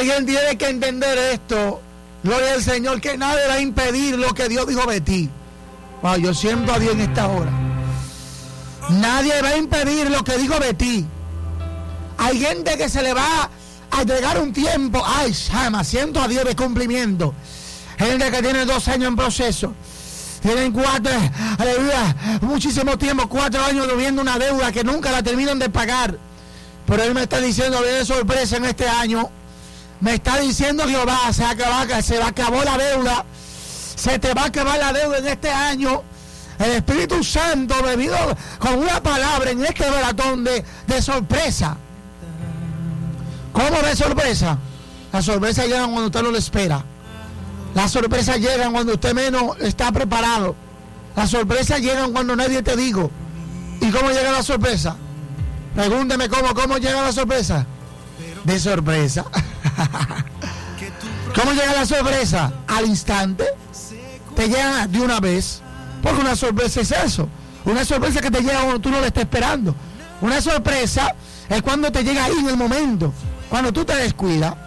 Alguien tiene que entender esto. Gloria al Señor, que nadie va a impedir lo que Dios dijo de ti. Wow, yo siento a Dios en esta hora. Nadie va a impedir lo que dijo de ti. Hay gente que se le va a llegar un tiempo. Ay, Shama, siento a Dios de cumplimiento. Gente que tiene 2 años en proceso. Tienen 4, aleluya, muchísimo tiempo, 4 años debiendo una deuda que nunca la terminan de pagar. Pero Él me está diciendo, viene sorpresa en este año. Me está diciendo Jehová, se acabó la deuda. Se te va a acabar la deuda en este año. El Espíritu Santo bebido con una palabra en este maratón de sorpresa. ¿Cómo de sorpresa? Las sorpresas llegan cuando usted no lo espera. Las sorpresas llegan cuando usted menos está preparado. Las sorpresas llegan cuando nadie te dijo. ¿Y cómo llega la sorpresa? Pregúnteme cómo llega la sorpresa. De sorpresa. ¿Cómo llega la sorpresa? Al instante. Te llega de una vez. Porque una sorpresa es eso. Una sorpresa que te llega cuando tú no la estás esperando. Una sorpresa es cuando te llega ahí en el momento. Cuando tú te descuidas.